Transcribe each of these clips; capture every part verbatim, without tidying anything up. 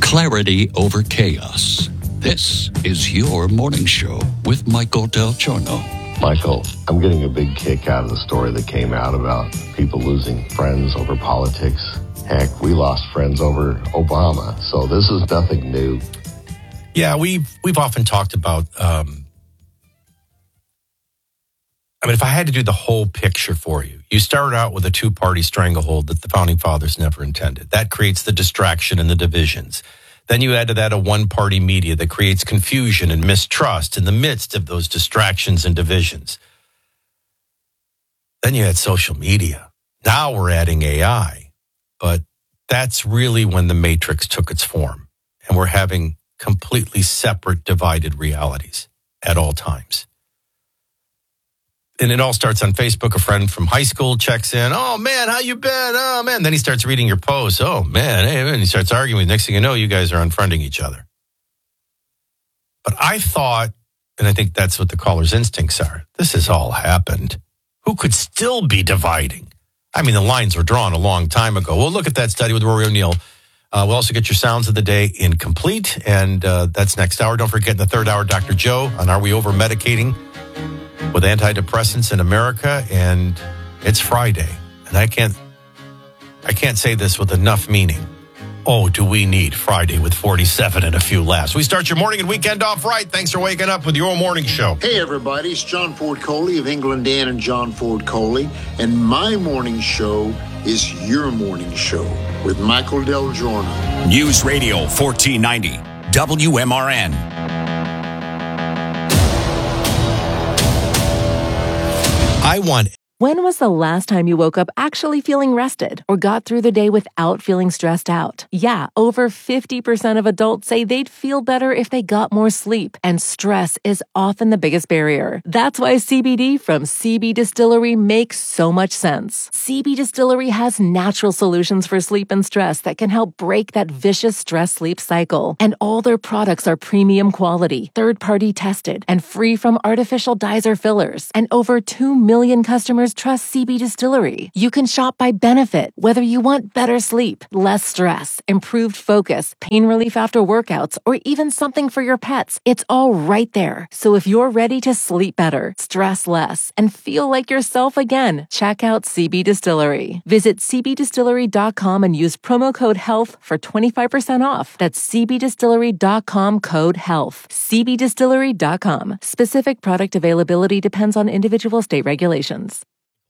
clarity over chaos. This is your morning show with Michael Del Giorno. Michael, I'm getting a big kick out of the story that came out about people losing friends over politics. Heck, we lost friends over Obama, so this is nothing new. Yeah, we've, we've often talked about, um, I mean, if I had to do the whole picture for you, you start out with a two-party stranglehold that the Founding Fathers never intended. That creates the distraction and the divisions. Then you add to that a one-party media that creates confusion and mistrust in the midst of those distractions and divisions. Then you had social media. Now we're adding A I. But that's really when the matrix took its form. And we're having completely separate, divided realities at all times. And it all starts on Facebook. A friend from high school checks in. Oh, man, how you been? Oh, man. Then he starts reading your posts. Oh, man. Hey, man. He starts arguing. Next thing you know, you guys are unfriending each other. But I thought, and I think that's what the caller's instincts are, this has all happened. Who could still be dividing? I mean, the lines were drawn a long time ago. We'll look at that study with Rory O'Neill. Uh, we'll also get your sounds of the day incomplete. And uh, that's next hour. Don't forget in the third hour, Doctor Joe on Are We Over-Medicating with antidepressants in America, and it's Friday, and I can't, I can't say this with enough meaning. Oh, do we need Friday with forty-seven and a few laughs? We start your morning and weekend off right. Thanks for waking up with your morning show. Hey, everybody, it's John Ford Coley of England Dan and John Ford Coley, and my morning show is your morning show with Michael Del Giorno. News Radio fourteen ninety, W M R N. I want. When was the last time you woke up actually feeling rested or got through the day without feeling stressed out? Yeah, over fifty percent of adults say they'd feel better if they got more sleep, and stress is often the biggest barrier. That's why C B D from C B Distillery makes so much sense. C B Distillery has natural solutions for sleep and stress that can help break that vicious stress-sleep cycle. And all their products are premium quality, third-party tested, and free from artificial dyes or fillers. And over two million customers trust C B Distillery. You can shop by benefit, whether you want better sleep, less stress, improved focus, pain relief after workouts, or even something for your pets. It's all right there. So if you're ready to sleep better, stress less, and feel like yourself again, check out C B Distillery. Visit c b distillery dot com and use promo code HEALTH for twenty-five percent off. That's c b distillery dot com code HEALTH. c b distillery dot com. Specific product availability depends on individual state regulations.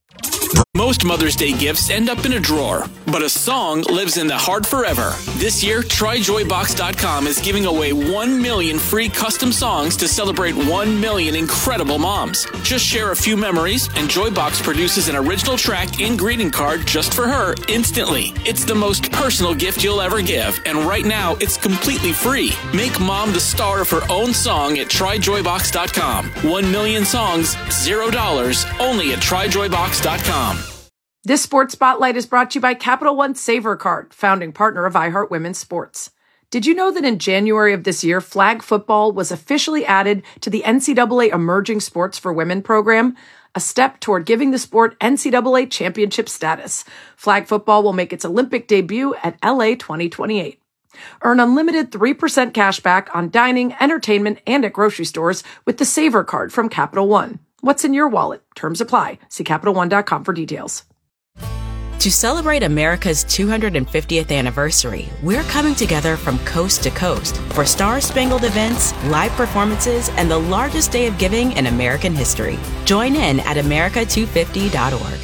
Most Mother's Day gifts end up in a drawer, but a song lives in the heart forever. This year, try joy box dot com is giving away one million free custom songs to celebrate one million incredible moms. Just share a few memories, and Joybox produces an original track and greeting card just for her instantly. It's the most personal gift you'll ever give, and right now, it's completely free. Make mom the star of her own song at try joy box dot com. One million songs, zero dollars, only at try joy box dot com. This Sports Spotlight is brought to you by Capital One Saver Card, founding partner of iHeart Women's Sports. Did you know that in January of this year, flag football was officially added to the N C double A Emerging Sports for Women program, a step toward giving the sport N C double A championship status? Flag football will make its Olympic debut at L A twenty twenty-eight. Earn unlimited three percent cash back on dining, entertainment, and at grocery stores with the Saver Card from Capital One. What's in your wallet? Terms apply. See Capital One dot com for details. To celebrate America's two hundred fiftieth anniversary, we're coming together from coast to coast for star-spangled events, live performances, and the largest day of giving in American history. Join in at america two fifty dot org.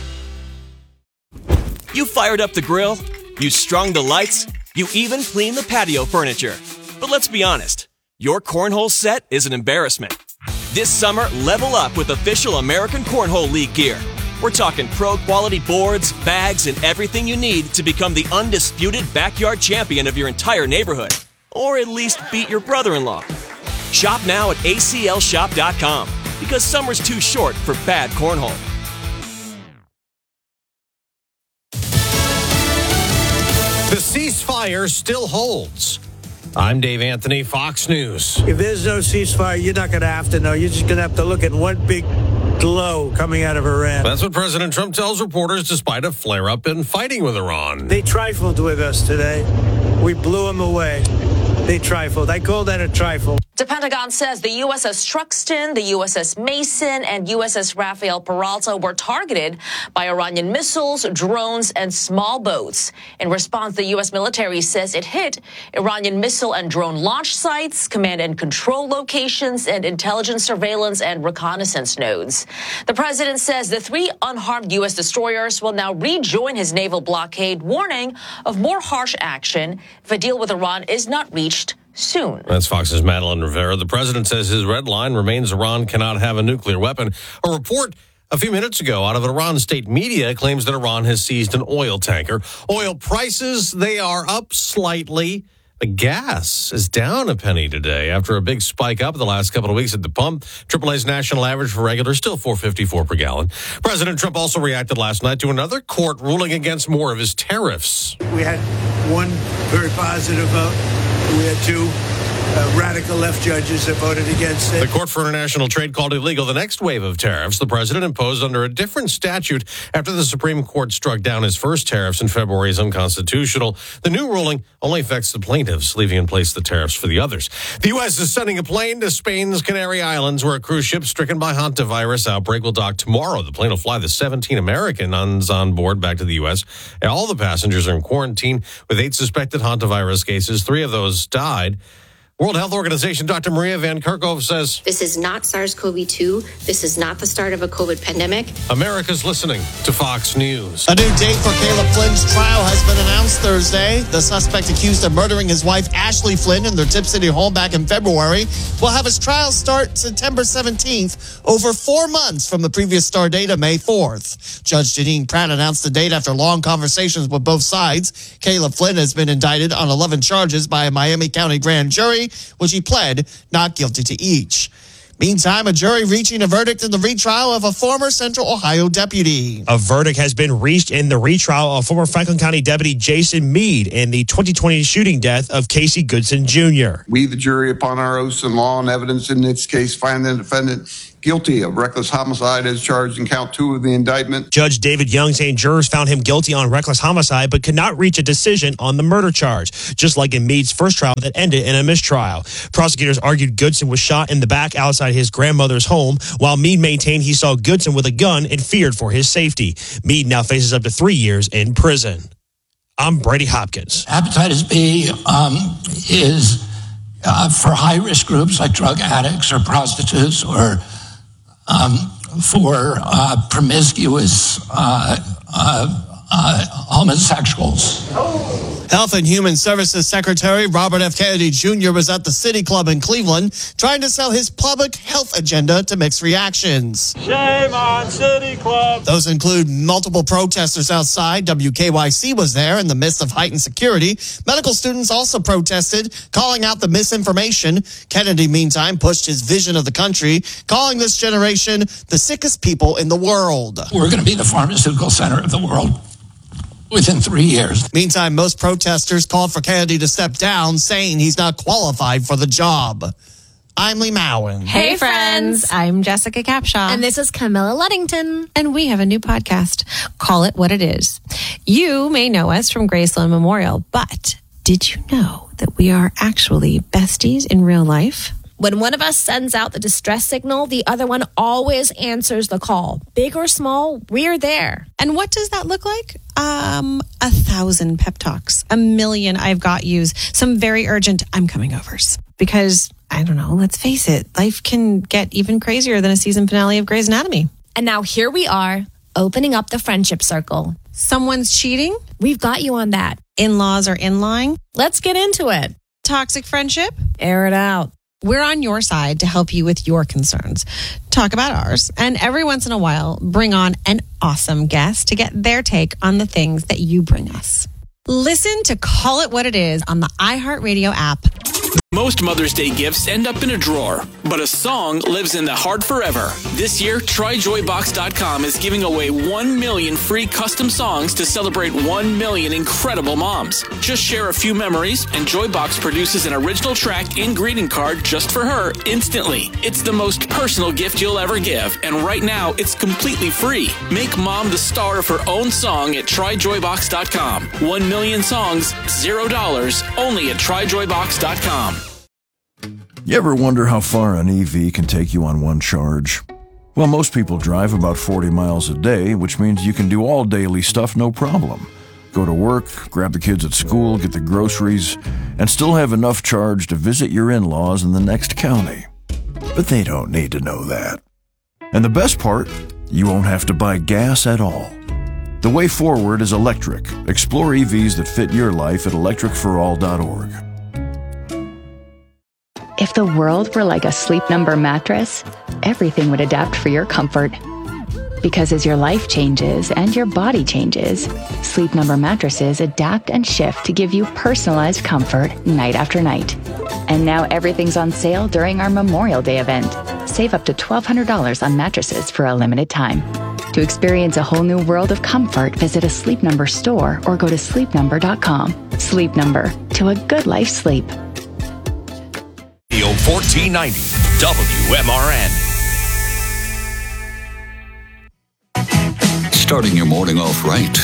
You fired up the grill, you strung the lights, you even cleaned the patio furniture. But let's be honest, your cornhole set is an embarrassment. This summer, level up with official American Cornhole League gear. We're talking pro-quality boards, bags, and everything you need to become the undisputed backyard champion of your entire neighborhood. Or at least beat your brother-in-law. Shop now at a c l shop dot com, because summer's too short for bad cornhole. The ceasefire still holds. I'm Dave Anthony, Fox News. If there's no ceasefire, you're not going to have to know. You're just going to have to look at one big glow coming out of Iran. That's what President Trump tells reporters despite a flare-up in fighting with Iran. They trifled with us today. We blew them away. they trifled. I call that a trifle. The Pentagon says the U S S Truxtun, the U S S Mason, and U S S Rafael Peralta were targeted by Iranian missiles, drones, and small boats. In response, the U S military says it hit Iranian missile and drone launch sites, command and control locations, and intelligence surveillance and reconnaissance nodes. The president says the three unharmed U S destroyers will now rejoin his naval blockade, warning of more harsh action if a deal with Iran is not reached soon. That's Fox's Madeline Rivera. The president says his red line remains Iran cannot have a nuclear weapon. A report a few minutes ago out of Iran state media claims that Iran has seized an oil tanker. Oil prices, they are up slightly. The gas is down a penny today after a big spike up the last couple of weeks at the pump. triple A's national average for regular still four fifty-four per gallon. President Trump also reacted last night to another court ruling against more of his tariffs. We had one very positive vote. We had two uh, radical left judges that voted against it. The Court for International Trade called illegal the next wave of tariffs the president imposed under a different statute after the Supreme Court struck down his first tariffs in February as unconstitutional. The new ruling only affects the plaintiffs, leaving in place the tariffs for the others. The U S is sending a plane to Spain's Canary Islands, where a cruise ship stricken by hantavirus outbreak will dock tomorrow. The plane will fly the seventeen Americans on board back to the U S. And all the passengers are in quarantine with eight suspected hantavirus cases. Three of those died. World Health Organization Doctor Maria Van Kerkhove says, this is not SARS-C o V two. This is not the start of a COVID pandemic. America's listening to Fox News. A new date for Caleb Flynn's trial has been announced Thursday. The suspect accused of murdering his wife, Ashley Flynn, in their Tip City home back in February will have his trial start September seventeenth, over four months from the previous start date of May fourth. Judge Janine Pratt announced the date after long conversations with both sides. Caleb Flynn has been indicted on eleven charges by a Miami County grand jury, which he pled not guilty to each. Meantime, a jury reaching a verdict in the retrial of a former Central Ohio deputy. A verdict has been reached in the retrial of former Franklin County Deputy Jason Meade in the twenty twenty shooting death of Casey Goodson Junior We, the jury, upon our oaths and law and evidence in this case, find the defendant guilty of reckless homicide as charged in count two of the indictment. Judge David Young saying jurors found him guilty on reckless homicide but could not reach a decision on the murder charge, just like in Meade's first trial that ended in a mistrial. Prosecutors argued Goodson was shot in the back outside his grandmother's home, while Meade maintained he saw Goodson with a gun and feared for his safety. Meade now faces up to three years in prison. I'm Brady Hopkins. Hepatitis B um, is uh, for high-risk groups like drug addicts or prostitutes or Um, for uh, promiscuous uh, uh, uh, homosexuals. Health and Human Services Secretary Robert F. Kennedy Junior was at the City Club in Cleveland trying to sell his public health agenda to mixed reactions. Shame on City Club. Those include multiple protesters outside. W K Y C was there in the midst of heightened security. Medical students also protested, calling out the misinformation. Kennedy, meantime, pushed his vision of the country, calling this generation the sickest people in the world. We're going to be the pharmaceutical center of the world within three years. Meantime, most protesters called for Kennedy to step down, saying he's not qualified for the job. I'm Lee Mowen. Hey, friends. I'm Jessica Capshaw. And this is Camilla Luddington. And we have a new podcast. Call It What It Is. You may know us from Graceland Memorial, but did you know that we are actually besties in real life? When one of us sends out the distress signal, the other one always answers the call. Big or small, we're there. And what does that look like? Um, a thousand pep talks, a million I've got yous, some very urgent I'm coming overs. Because, I don't know, let's face it, life can get even crazier than a season finale of Grey's Anatomy. And now here we are, opening up the friendship circle. Someone's cheating? We've got you on that. In-laws are in-lying? Let's get into it. Toxic friendship? Air it out. We're on your side to help you with your concerns. Talk about ours. And every once in a while, bring on an awesome guest to get their take on the things that you bring us. Listen to Call It What It Is on the iHeartRadio app. Most Mother's Day gifts end up in a drawer, but a song lives in the heart forever. This year, try joy box dot com is giving away one million free custom songs to celebrate one million incredible moms. Just share a few memories, and Joybox produces an original track and greeting card just for her instantly. It's the most personal gift you'll ever give, and right now, it's completely free. Make mom the star of her own song at try joy box dot com. One million songs, zero dollars, only at try joy box dot com. You ever wonder how far an E V can take you on one charge? Well, most people drive about forty miles a day, which means you can do all daily stuff no problem. Go to work, grab the kids at school, get the groceries, and still have enough charge to visit your in-laws in the next county. But they don't need to know that. And the best part, you won't have to buy gas at all. The way forward is electric. Explore E Vs that fit your life at electric for all dot org. If the world were like a Sleep Number mattress, everything would adapt for your comfort. Because as your life changes and your body changes, Sleep Number mattresses adapt and shift to give you personalized comfort night after night. And now everything's on sale during our Memorial Day event. Save up to twelve hundred dollars on mattresses for a limited time. To experience a whole new world of comfort, visit a Sleep Number store or go to sleep number dot com. Sleep Number, to a good life sleep. fourteen ninety W M R N. Starting your morning off right.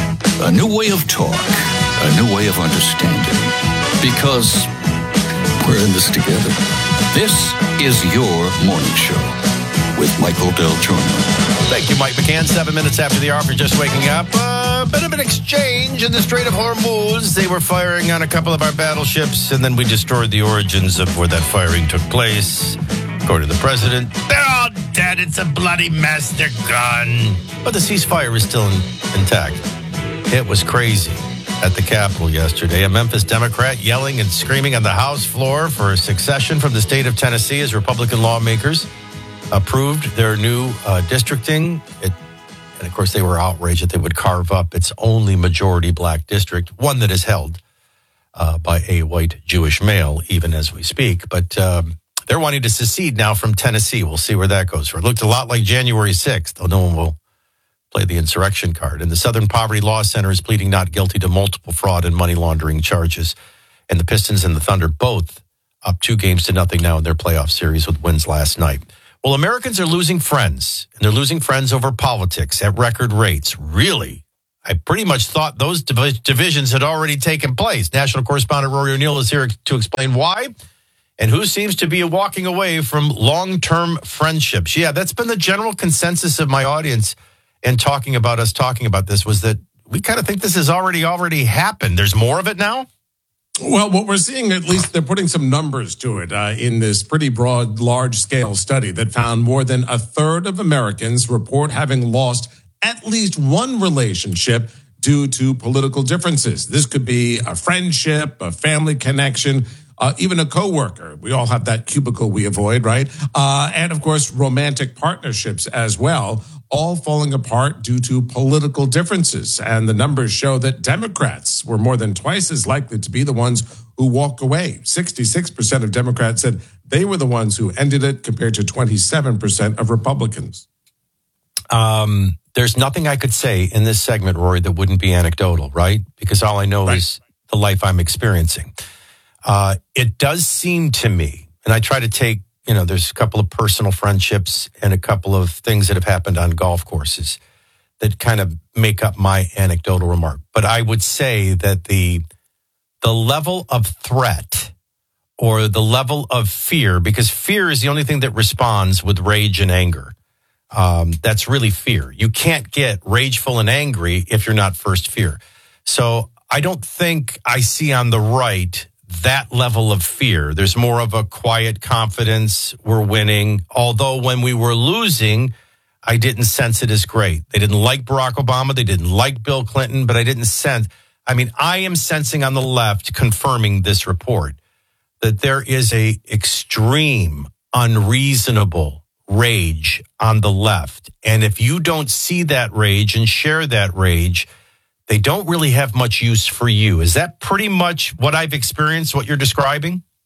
A new way of talk. A new way of understanding. Because we're in this together. This is your morning show with Michael Del Giorno. Thank you, Mike McCann. Seven minutes after the hour for just waking up. A bit of an exchange in the Strait of Hormuz. They were firing on a couple of our battleships, and then we destroyed the origins of where that firing took place. According to the president, they're all dead. It's a bloody mess. They're gone. But the ceasefire is still in, intact. It was crazy at the Capitol yesterday. A Memphis Democrat yelling and screaming on the House floor for secession from the state of Tennessee as Republican lawmakers approved their new uh, districting. It, and, of course, they were outraged that they would carve up its only majority black district, one that is held uh, by a white Jewish male, even as we speak. But um, they're wanting to secede now from Tennessee. We'll see where that goes. For it looked a lot like January sixth, though no one will play the insurrection card. And the Southern Poverty Law Center is pleading not guilty to multiple fraud and money laundering charges. And the Pistons and the Thunder both up two games to nothing now in their playoff series with wins last night. Well, Americans are losing friends, and they're losing friends over politics at record rates. Really? I pretty much thought those div- divisions had already taken place. National correspondent Rory O'Neill is here to explain why and who seems to be walking away from long-term friendships. Yeah, that's been the general consensus of my audience in talking about us talking about this, was that we kind of think this has already already happened. There's more of it now? Well, what we're seeing, at least they're putting some numbers to it uh, in this pretty broad, large-scale study that found more than a third of Americans report having lost at least one relationship due to political differences. This could be a friendship, a family connection, uh, even a coworker. We all have that cubicle we avoid, right? Uh, and, of course, romantic partnerships as well, all falling apart due to political differences. And the numbers show that Democrats were more than twice as likely to be the ones who walk away. sixty-six percent of Democrats said they were the ones who ended it, compared to twenty-seven percent of Republicans. Um, there's nothing I could say in this segment, Rory, that wouldn't be anecdotal, right? Because all I know right. is the life I'm experiencing. Uh, it does seem to me, and I try to take, you know, there's a couple of personal friendships and a couple of things that have happened on golf courses that kind of make up my anecdotal remark. But I would say that the the level of threat or the level of fear, because fear is the only thing that responds with rage and anger. Um, that's really fear. You can't get rageful and angry if you're not first fear. So I don't think I see on the right that level of fear. There's more of a quiet confidence. We're winning. Although when we were losing, I didn't sense it as great. They didn't like Barack Obama. They didn't like Bill Clinton, but I didn't sense. I mean, I am sensing on the left, confirming this report, that there is a extreme, unreasonable rage on the left. And if you don't see that rage and share that rage, they don't really have much use for you. Is that pretty much what I've experienced, what you're describing?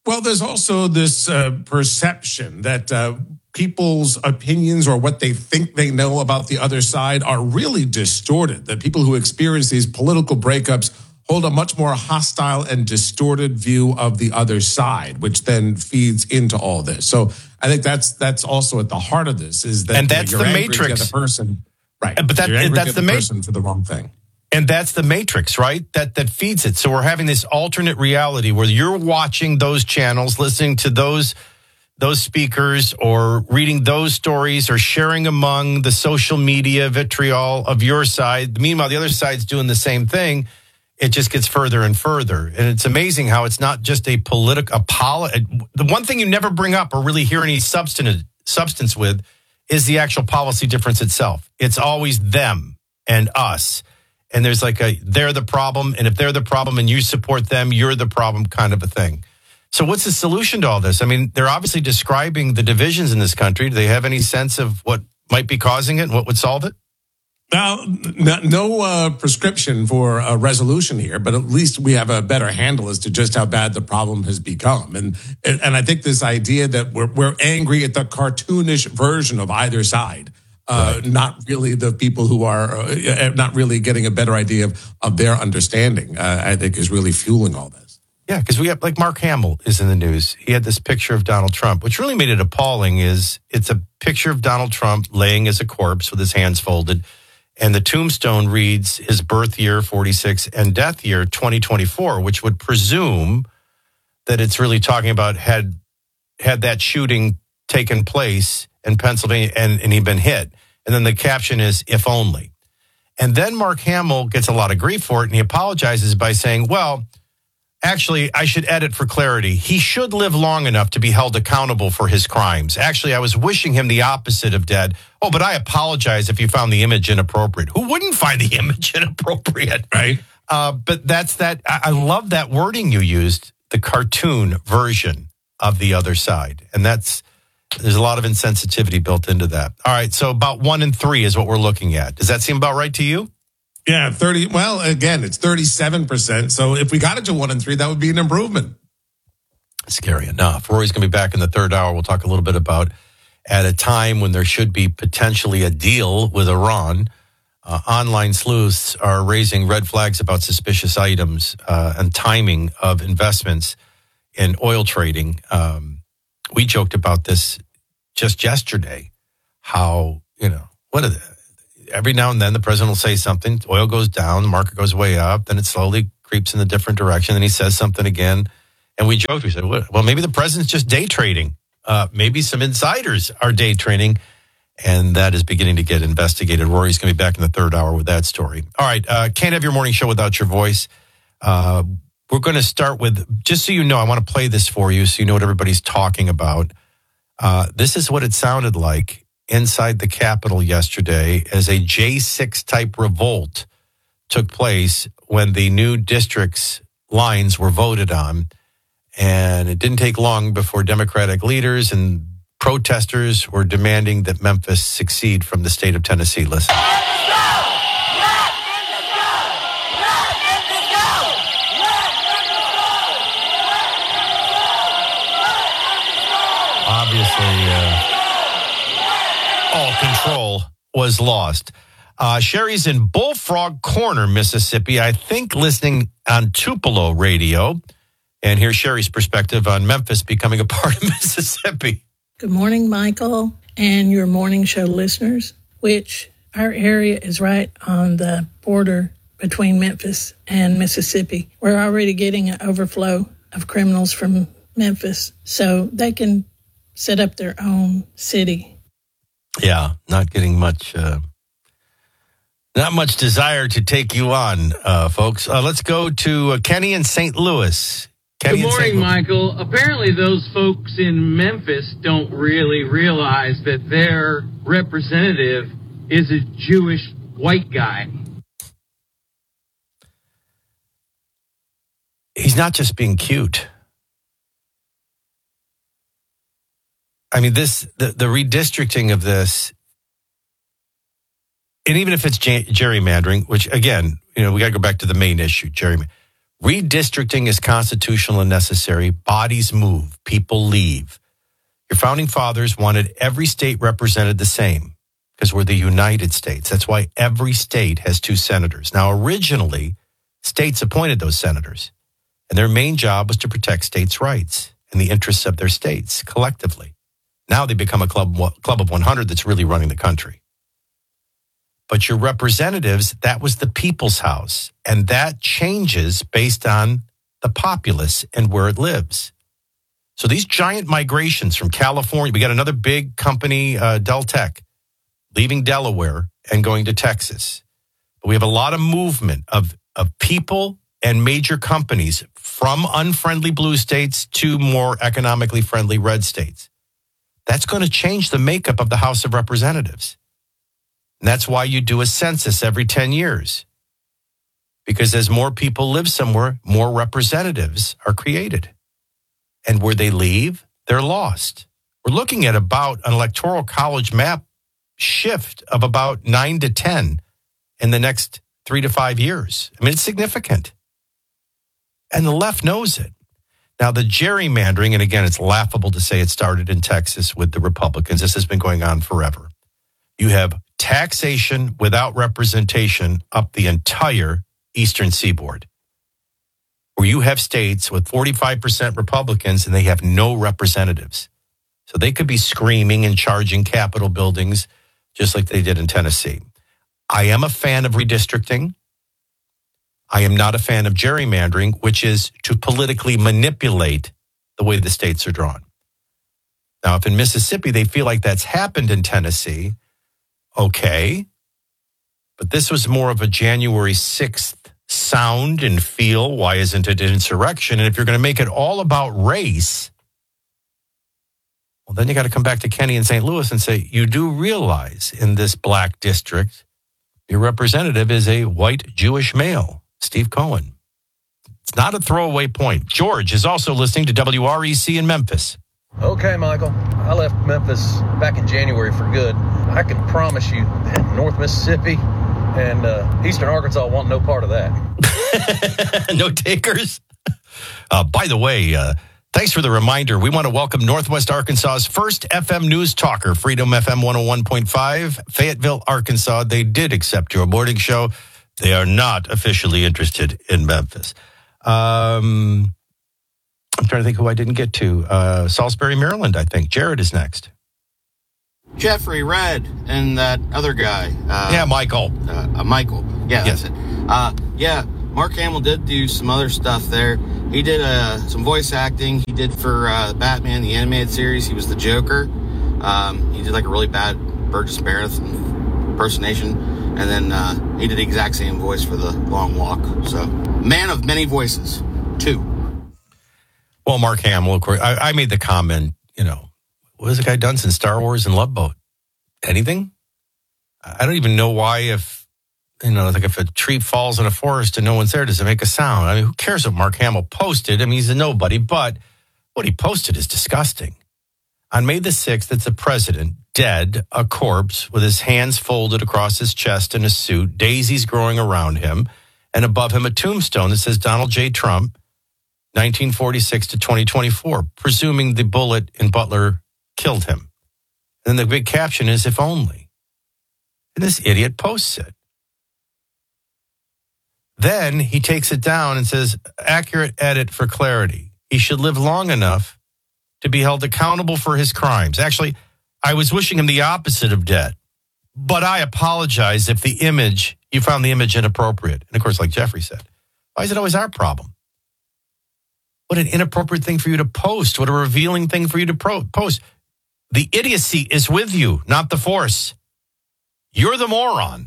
Well, there's also this uh, perception that uh, people's opinions or what they think they know about the other side are really distorted, that people who experience these political breakups hold a much more hostile and distorted view of the other side, which then feeds into all this. So I think that's that's also at the heart of this, is that and that's you're the angry matrix. at the person, right? But that, you're angry that's at the, the ma- person for the wrong thing. And that's the matrix, right? That that feeds it. So we're having this alternate reality where you're watching those channels, listening to those those speakers, or reading those stories, or sharing among the social media vitriol of your side. Meanwhile, the other side's doing the same thing. It just gets further and further. And it's amazing how it's not just a political, a poli- the one thing you never bring up or really hear any substance, substance with is the actual policy difference itself. It's always them and us. And there's like a, they're the problem. And if they're the problem and you support them, you're the problem kind of a thing. So what's the solution to all this? I mean, they're obviously describing the divisions in this country. Do they have any sense of what might be causing it and what would solve it? Now, no, no uh, prescription for a resolution here, but at least we have a better handle as to just how bad the problem has become. And and I think this idea that we're, we're angry at the cartoonish version of either side, Uh, right. Not really the people who are uh, not really getting a better idea of, of their understanding, uh, I think is really fueling all this. Yeah, because we have, like Mark Hamill is in the news. He had this picture of Donald Trump, which really made it appalling. Is it's a picture of Donald Trump laying as a corpse with his hands folded. And the tombstone reads his birth year, forty-six, and death year, twenty twenty-four, which would presume that it's really talking about had had that shooting taken place in Pennsylvania and, and he'd been hit. And then the caption is, if only. And then Mark Hamill gets a lot of grief for it, and he apologizes by saying, well, actually, I should edit for clarity. He should live long enough to be held accountable for his crimes. Actually, I was wishing him the opposite of dead. Oh, but I apologize if you found the image inappropriate. Who wouldn't find the image inappropriate? Right. Uh, but that's that. I, I love that wording you used, the cartoon version of the other side. And that's, there's a lot of insensitivity built into that. All right. So about one and three is what we're looking at. Does that seem about right to you? Yeah, thirty. Well, again, it's thirty-seven percent. So if we got it to one and three, that would be an improvement. Scary enough. Rory's going to be back in the third hour. We'll talk a little bit about at a time when there should be potentially a deal with Iran. Uh, online sleuths are raising red flags about suspicious items uh, and timing of investments in oil trading. Um, we joked about this just yesterday, how, you know, what are the, every now and then the president will say something, oil goes down, the market goes way up, then it slowly creeps in a different direction, then he says something again. And we joked, we said, well, maybe the president's just day trading. Uh, maybe some insiders are day trading, and that is beginning to get investigated. Rory's going to be back in the third hour with that story. All right, uh, can't have your morning show without your voice. Uh, we're going to start with, just so you know, I want to play this for you so you know what everybody's talking about. Uh, this is what it sounded like inside the Capitol yesterday as a J six type revolt took place when the new districts lines were voted on. And it didn't take long before Democratic leaders and protesters were demanding that Memphis succeed from the state of Tennessee. Listen. Obviously, uh, all control was lost. Uh, Sherry's in Bullfrog Corner, Mississippi, I think listening on Tupelo radio. And here's Sherry's perspective on Memphis becoming a part of Mississippi. Good morning, Michael, and your morning show listeners, which our area is right on the border between Memphis and Mississippi. We're already getting an overflow of criminals from Memphis, so they can set up their own city. Yeah, not getting much, uh, not much desire to take you on, uh, folks. Uh, let's go to uh, Kenny in Saint Louis. Kenny Good morning, Michael. Apparently those folks in Memphis don't really realize that their representative is a Jewish white guy. He's not just being cute. I mean, this the, the redistricting of this, and even if it's ger- gerrymandering, which, again, you know, we got to go back to the main issue, gerrymandering. Redistricting is constitutional and necessary. Bodies move. People leave. Your founding fathers wanted every state represented the same because we're the United States. That's why every state has two senators. Now, originally, states appointed those senators, and their main job was to protect states' rights and the interests of their states collectively. Now they become a club, club of one hundred that's really running the country. But your representatives, that was the people's house. And that changes based on the populace and where it lives. So these giant migrations from California, we got another big company, uh, Deltec, leaving Delaware and going to Texas. But we have a lot of movement of, of people and major companies from unfriendly blue states to more economically friendly red states. That's going to change the makeup of the House of Representatives. And that's why you do a census every ten years. Because as more people live somewhere, more representatives are created. And where they leave, they're lost. We're looking at about an electoral college map shift of about nine to ten in the next three to five years. I mean, it's significant. And the left knows it. Now, the gerrymandering, and again, it's laughable to say it started in Texas with the Republicans. This has been going on forever. You have taxation without representation up the entire eastern seaboard, where you have states with forty-five percent Republicans and they have no representatives. So they could be screaming and charging Capitol buildings just like they did in Tennessee. I am a fan of redistricting. I am not a fan of gerrymandering, which is to politically manipulate the way the states are drawn. Now, if in Mississippi they feel like that's happened in Tennessee, okay. But this was more of a January sixth sound and feel. Why isn't it insurrection? And if you're going to make it all about race, well, then you got to come back to Kenny in Saint Louis and say, you do realize in this black district, your representative is a white Jewish male, Steve Cohen. It's not a throwaway point. George is also listening to W R E C in Memphis. Okay, Michael. I left Memphis back in January for good. I can promise you that North Mississippi and uh, Eastern Arkansas want no part of that. No takers? Uh, by the way, uh, thanks for the reminder. We want to welcome Northwest Arkansas's first F M news talker, Freedom F M one oh one point five, Fayetteville, Arkansas. They did accept your morning show. They are not officially interested in Memphis. Um, I'm trying to think who I didn't get to. Uh, Salisbury, Maryland, I think. Jared is next. Jeffrey Red and that other guy. Uh, yeah, Michael. Uh, uh, Michael. Yeah, yes. that's it. Uh, yeah, Mark Hamill did do some other stuff there. He did uh, some voice acting. He did for uh, Batman, the animated series. He was the Joker. Um, he did like a really bad Burgess Meredith impersonation. And then uh, he did the exact same voice for The Long Walk. So, man of many voices, too. Well, Mark Hamill, of course. I, I made the comment, you know, what has the guy done since Star Wars and Love Boat? Anything? I don't even know why if, you know, like if a tree falls in a forest and no one's there, does it make a sound? I mean, who cares what Mark Hamill posted? I mean, he's a nobody, but what he posted is disgusting. On May the sixth, it's the president, dead, a corpse, with his hands folded across his chest in a suit, daisies growing around him, and above him a tombstone that says Donald J. Trump, nineteen forty-six to twenty twenty-four, presuming the bullet in Butler killed him. And then the big caption is, if only. And this idiot posts it. Then he takes it down and says, accurate edit for clarity. He should live long enough to be held accountable for his crimes. Actually, I was wishing him the opposite of dead. But I apologize if the image, you found the image inappropriate. And of course, like Jeffrey said, why is it always our problem? What an inappropriate thing for you to post. What a revealing thing for you to pro- post. The idiocy is with you, not the force. You're the moron.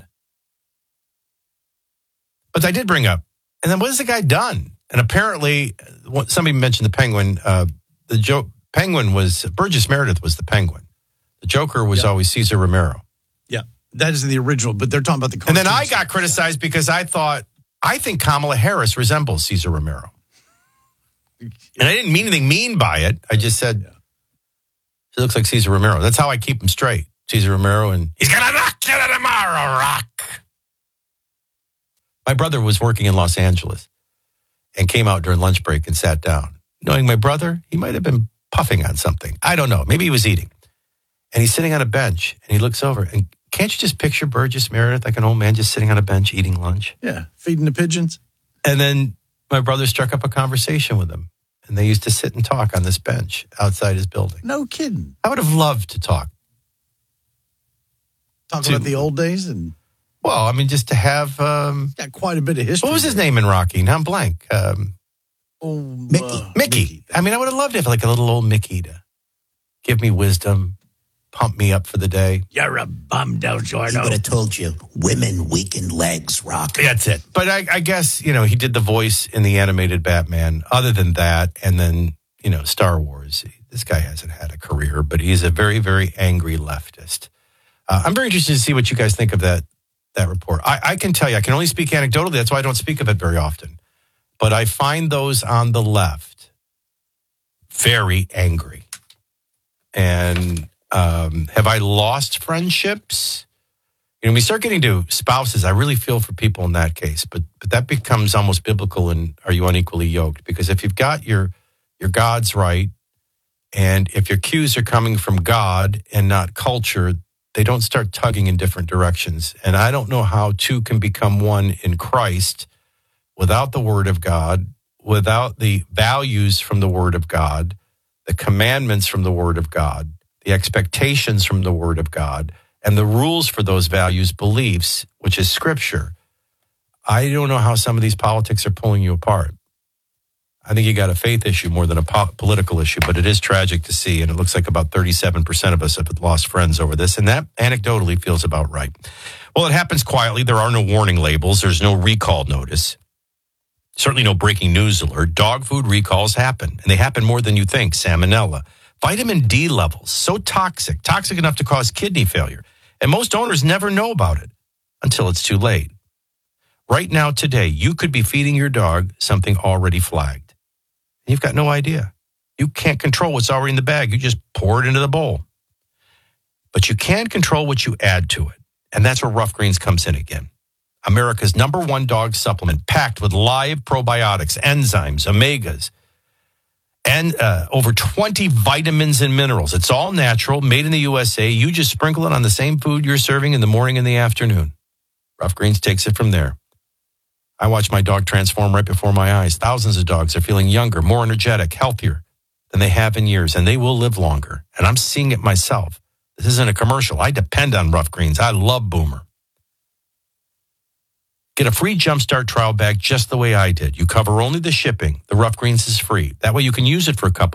But I did bring up, and then what has the guy done? And apparently, somebody mentioned the Penguin. Uh, the joke, Penguin was, Burgess Meredith was the Penguin. The Joker was yeah. always Cesar Romero. Yeah, that is the original, but they're talking about the And then I got criticized because I thought, I think Kamala Harris resembles Cesar Romero. And I didn't mean anything mean by it. I just said, yeah. She looks like Cesar Romero. That's how I keep him straight. Cesar Romero, and he's going to knock you tomorrow, Rock. My brother was working in Los Angeles, and came out during lunch break and sat down. Knowing my brother, he might have been puffing on something. I don't know. Maybe he was eating. And he's sitting on a bench, and he looks over. And can't you just picture Burgess Meredith like an old man just sitting on a bench eating lunch? Yeah, feeding the pigeons. And then my brother struck up a conversation with him. And they used to sit and talk on this bench outside his building. No kidding. I would have loved to talk. Talk to, about the old days and... Well, I mean, just to have... Um, got quite a bit of history. What was his there. name in Rocky? Now I'm blank. Um, oh, Mickey. uh, Mickey. Mickey. I mean, I would have loved to have like a little old Mickey to give me wisdom, pump me up for the day. You're a bum, Del Giorno. He would have told you, women weaken legs, Rock. That's it. But I, I guess, you know, he did the voice in the animated Batman. Other than that, and then, you know, Star Wars. This guy hasn't had a career, but he's a very, very angry leftist. Uh, I'm very interested to see what you guys think of that that report. I, I can tell you, I can only speak anecdotally. That's why I don't speak of it very often. But I find those on the left very angry. And um, have I lost friendships? You know, when we start getting to spouses, I really feel for people in that case. But but that becomes almost biblical in Are You Unequally Yoked? Because if you've got your your God's right, and if your cues are coming from God and not culture, they don't start tugging in different directions. And I don't know how two can become one in Christ without the Word of God, without the values from the Word of God, the commandments from the Word of God, the expectations from the Word of God, and the rules for those values, beliefs, which is Scripture. I don't know how some of these politics are pulling you apart. I think you got a faith issue more than a po- political issue, but it is tragic to see, and it looks like about thirty-seven percent of us have lost friends over this, and that anecdotally feels about right. Well, it happens quietly. There are no warning labels. There's no recall notice. Certainly no breaking news alert. Dog food recalls happen, and they happen more than you think. Salmonella. Vitamin D levels, so toxic, toxic enough to cause kidney failure. And most owners never know about it until it's too late. Right now, today, you could be feeding your dog something already flagged. You've got no idea. You can't control what's already in the bag. You just pour it into the bowl. But you can control what you add to it. And that's where Rough Greens comes in again. America's number one dog supplement, packed with live probiotics, enzymes, omegas, and uh, over twenty vitamins and minerals. It's all natural, made in the U S A. You just sprinkle it on the same food you're serving in the morning and the afternoon. Rough Greens takes it from there. I watch my dog transform right before my eyes. Thousands of dogs are feeling younger, more energetic, healthier than they have in years, and they will live longer. And I'm seeing it myself. This isn't a commercial. I depend on Rough Greens. I love Boomer. Get a free Jumpstart trial bag just the way I did. You cover only the shipping. The Rough Greens is free. That way you can use it for a couple